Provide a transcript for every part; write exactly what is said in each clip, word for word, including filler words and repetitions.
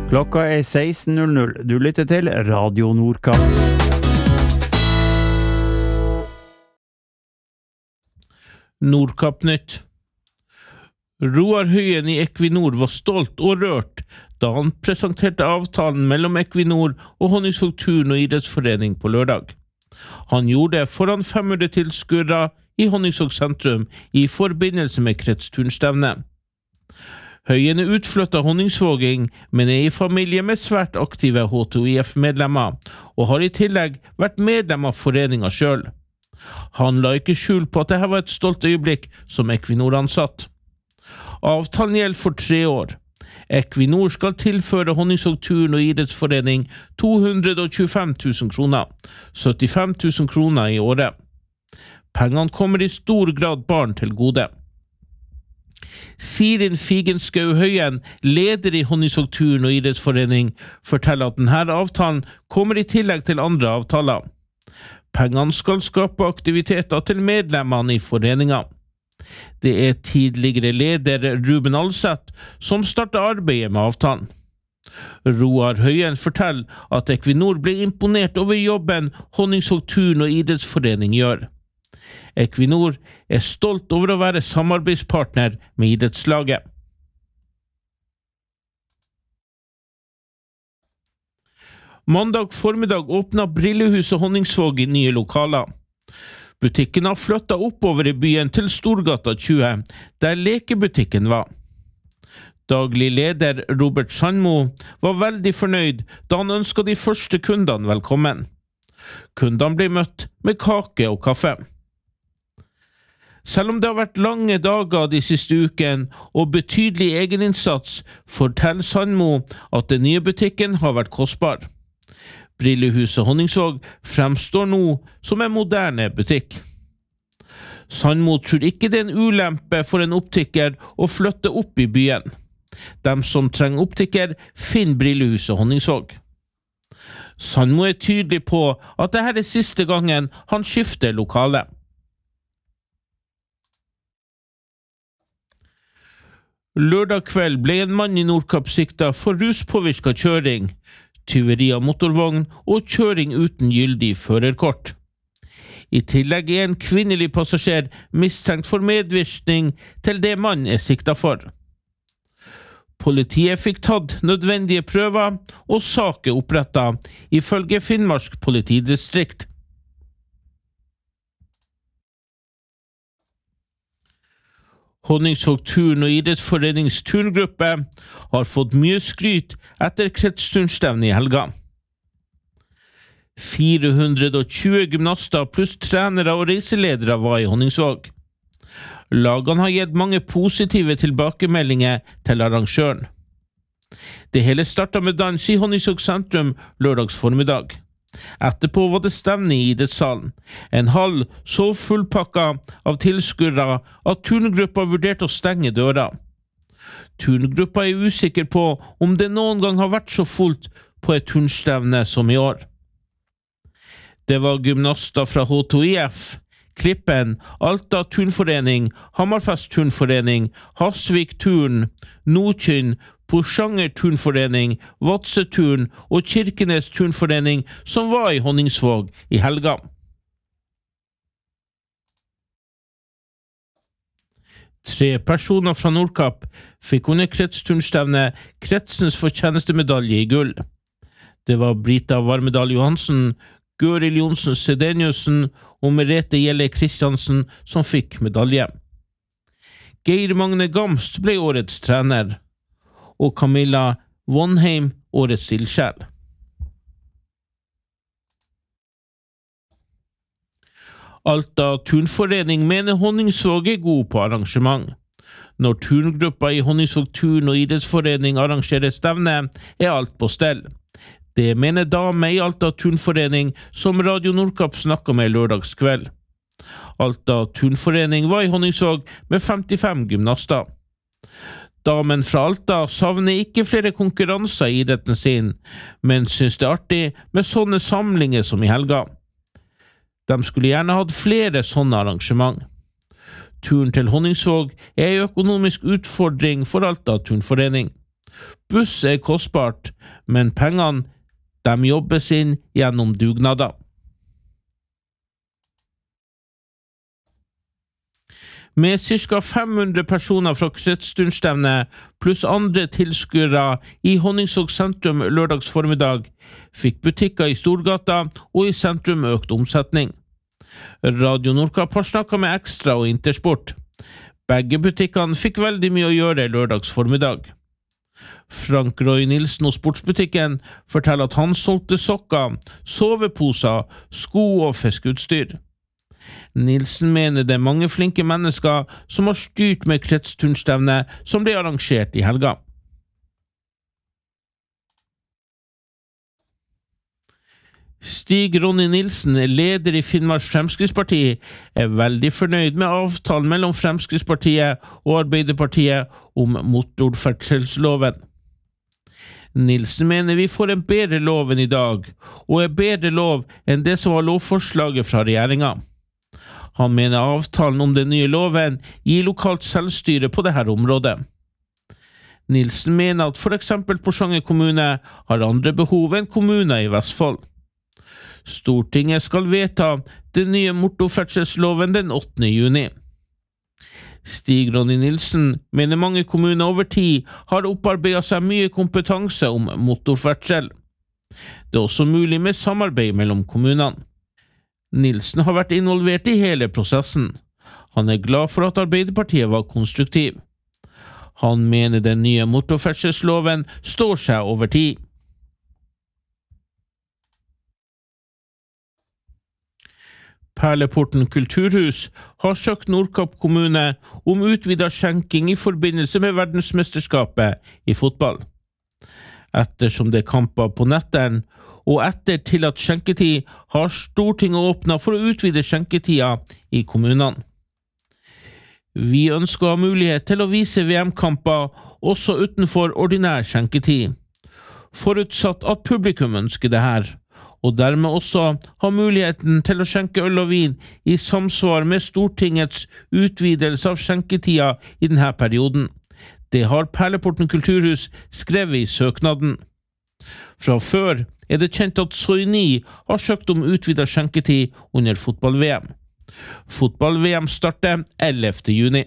Klokka er seksten null null. Du lytter til Radio Nordkapp. Nordkapp-nytt. Roar Høien i Equinor var stolt og rørt da han presenterte avtalen mellom Equinor og Honningsvåg Turn- og idrettsforening på lørdag. Han gjorde det foran fem hundre tilskuere i Honningsvåg sentrum i forbindelse med kretsturnstevnet. Høien er utflyttet honningsvåging, men er i familie med svært aktive H T O I F-medlemmer, og har i tillegg vært medlem av foreningen selv. Han la ikke skjul på at dette var et stolt øyeblikk som Equinor-ansatt. Avtalen gjelder for tre år. Equinor skal tilføre Honningsvåg Turn- og idrettsforening to hundre tjuefem tusen kroner, syttifem tusen kroner i året. Pengene kommer i stor grad barn til gode. Sirin Figenskau Høyen, leder i Honningsvåg Turn- og idrettsforening, forteller at denne avtalen kommer i tillegg til andre avtaler. Pengene skal skape aktiviteter til medlemmene i foreningen. Det er tidligere leder Ruben Alseth som startet arbeidet med avtalen. Roar Høyen forteller at Equinor ble imponert over jobben Honningsvåg Turn- og idrettsforening gjør. Equinor er stolt over å være samarbeidspartner med idrettslaget. Mandag formiddag åpnet Brillehuset Honningsvåg i nye lokaler. Butikken har flyttet oppover i byen til Storgata tjue, der lekebutikken var. Daglig leder Robert Sandmo var veldig fornøyd da han ønsket de første kundene velkommen. Kundene ble møtt med kake og kaffe. Selv om det har vært lange dager de siste ukene og betydelig egeninnsats, forteller Sandmo at den nye butikken har vært kostbar. Brillehuset Honningsvåg fremstår nå som en moderne butikk. Sandmo tror ikke det er en ulempe for en optiker å flytte opp i byen. De som trenger optiker finner Brillehuset Honningsvåg. Sandmo er tydelig på at dette er siste gangen han skifter lokale. Lørdag kveld ble en mann i Nordkapp siktet for ruspåvirket kjøring, tyveri av motorvogn og kjøring uten gyldig førerkort. I tillegg er en kvinnelig passasjer mistenkt for medvirkning til det mannen er siktet for. Politiet fikk tatt nødvendige prøver, og sak er opprettet, ifølge Finnmark politidistrikt. Honningsvåg Turn- og idrettsforenings turngruppe har fått mye skryt etter kretsturnstevnet i helga. fire hundre tjue gymnaster pluss trenere og reiseledere var i Honningsvåg. Lagene har gitt mange positive tilbakemeldinger til arrangøren. Det hele startet med dans i Honningsvåg sentrum lørdags formiddag. Etterpå var det stevne i idrettssalen. En hall så fullpakket av tilskuere at turngruppa vurderte å stenge døra. Turngruppa er usikker på om det noen gang har vært så fullt på et turnstevne som i år. Det var gymnaster fra H T O I F, Klippen, Alta turnforening, Hammerfest turnforening, Hasvik turn, Nordkynn, Porsanger turnforening, Vadsø turn og Kirkenes turnforening som var i Honningsvåg i helga. Tre personer fra Nordkapp fikk under kretsturnstevnet kretsens fortjenestemedalje i gull. Det var Brita Varmedal Johansen, Gøril Jonsen Sedeniussen og Merete Gjelle Kristiansen som fikk medalje. Geir Magne Gamst ble årets trener, og Camilla Vonheim årets ildsjel. Alta turnforening mener Honningsvåg er god på arrangement. Når turngruppa i Honningsvåg Turn- og idrettsforening arrangerer stevne, er alt på stell. Det mener dame i Alta turnforening som Radio Nordkapp snakket med lørdagskveld. Alta turnforening var i Honningsvåg med femtifem gymnaster. Damen fra Alta savner ikke flere konkurranser i idretten sin, men synes det er artig med sånne samlinger som i helga. De skulle gjerne hatt flere sånne arrangement. Turen til Honningsvåg er en økonomisk utfordring for Alta turnforening. Buss er kostbart, men pengene, de jobbes inn gjennom dugnader. Med ca. fem hundre personer fra kretssturnstevnet pluss andre tilskuere i Honningsvåg sentrum lørdags formiddag fikk butikker i Storgata og i sentrum økt omsetning. Radio Nordkapp har snakket med Ekstra og Intersport. Begge butikkene fikk veldig mye å gjøre lørdags formiddag. Frank Roy Nilsen og sportsbutikken forteller at han solgte sokker, soveposer, sko og fiskeutstyr. Nilsen mener det er mange flinke mennesker som har styrt med kretsturnstevnet som ble arrangert i helga. Stig Ronny Nilsen, leder i Finnmarks Fremskrittsparti, er veldig fornøyd med avtalen mellom Fremskrittspartiet og Arbeiderpartiet om motorferdselsloven. Nilsen mener vi får en bedre lov enn i dag, og en bedre lov enn det som var lovforslaget fra regjeringen. Han mener avtalen om den nye loven gir lokalt selvstyre på dette området. Nilsen mener at for eksempel Porsanger kommune har andre behov enn kommuner i Vestfold. Stortinget skal vedta den nye motorferdselsloven den åttende juni. Stig Ronny Nilsen mener mange kommuner over tid har opparbeidet seg mye kompetanse om motorferdsel. Det er også mulig med samarbeid mellom kommunene. Nilsen har vært involvert i hele prosessen. Han er glad for at Arbeiderpartiet var konstruktiv. Han mener den nye motorferdselsloven står seg over tid. Perleporten kulturhus har søkt Nordkapp kommune om utvidet skjenking i forbindelse med verdensmesterskapet i fotball. Ettersom det er kamper på netteren, og etter tillatt skjenketid, har Stortinget åpnet for å utvide skjenketida i kommunene. Vi ønsker å ha mulighet til å vise V M-kamper også utenfor ordinær skjenketid, forutsatt at publikum ønsker det her, og dermed også ha muligheten til å skjenke øl og vin i samsvar med Stortingets utvidelse av skjenketida i denne perioden. Det har Perleporten kulturhus skrevet i søknaden. Fra før er det kjent at Soini har søkt om utvidet skjenketid under fotball-V M. Fotball-V M starter ellevte juni.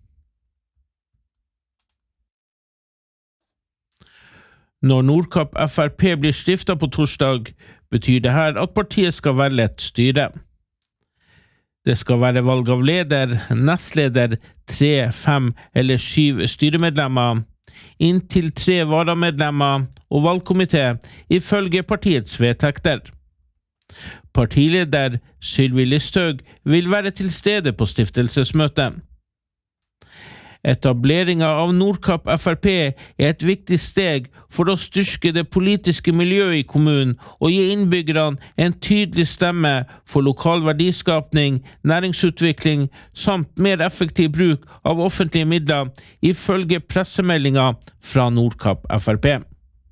Når Nordkapp F R P blir stiftet på torsdag, betyr det her at partiet skal velge et styre. Det skal være valg av leder, nestleder, tre, fem eller syv styremedlemmer, inntil tre varamedlemmer og valgkomité ifølge partiets vedtekter. Partileder Sylvi Listhaug vil være til stede på stiftelsesmøtet. Etableringen av Nordkapp F R P er et viktig steg for å styrke det politiske miljøet i kommunen og gi innbyggerne en tydelig stemme for lokal verdiskapning, næringsutvikling samt mer effektiv bruk av offentlige midler ifølge pressemeldinger fra Nordkapp F R P.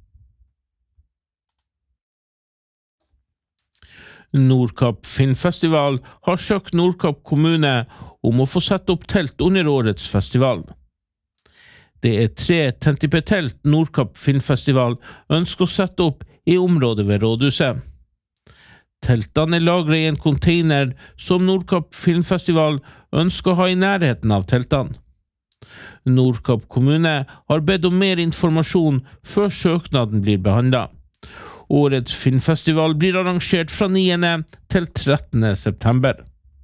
Nordkapp Filmfestival har søkt Nordkapp kommune om å få sette opp telt under årets festival. Det er tre tentipetelt Nordkapp Filmfestival ønsker å sette opp i området ved rådhuset. Teltene er lagret i en container som Nordkapp Filmfestival ønsker å ha i nærheten av teltene. Nordkapp kommune har bedt om mer informasjon før søknaden blir behandlet. Årets filmfestival blir arrangert fra niende til trettende september.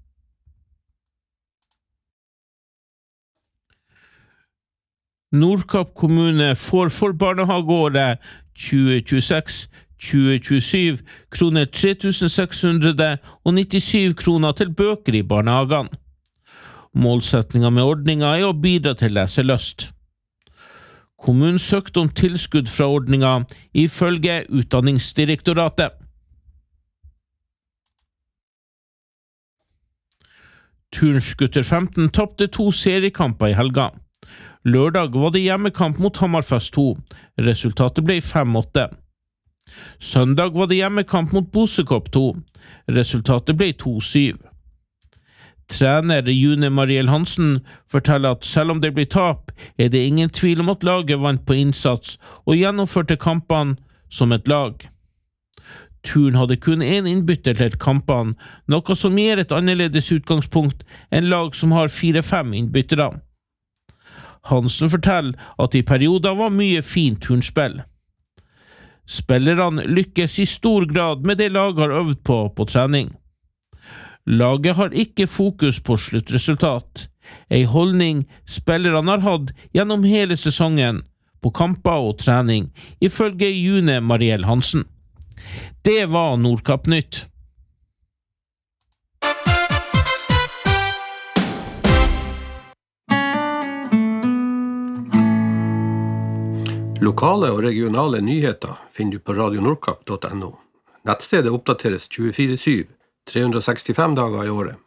Nordkapp kommune får for barnehageåret tjue tjueseks tjue tjuesju kroner tre tusen seks hundre nittisju kroner til bøker i barnehagene. Målsetningen med ordningen er å bidra til leselyst. Kommunen søkte om tilskudd fra ordningen ifølge Utdanningsdirektoratet. Turnsgutter femten tapte to seriekamper i helga. Lørdag var det hjemmekamp mot Hammerfest to. Resultatet ble fem åtte. Søndag var det hjemmekamp mot Bosekopp to. Resultatet ble to syv. Trener June Mariell Hansen forteller at selv om det blir tap, er det ingen tvil om at laget vant på innsats og gjennomførte kampene som et lag. Turn hadde kun en innbytter til kampene, noe som gir et annerledes utgangspunkt enn lag som har fire-fem innbyttere. Hansen forteller at i perioder var mye fint turnspill. Spillerne lykkes i stor grad med det laget har øvd på på trening. Laget har ikke fokus på sluttresultat, en holdning spillerne har hatt gjennom hele sesongen, på kamper og trening, ifølge June Mariell Hansen. Det var Nordkapp Nytt. Lokale og regionale nyheter finner du på radio nordkapp punktum no. Nettstedet oppdateres tjuefire syv, tre hundre og sekstifem dager i året.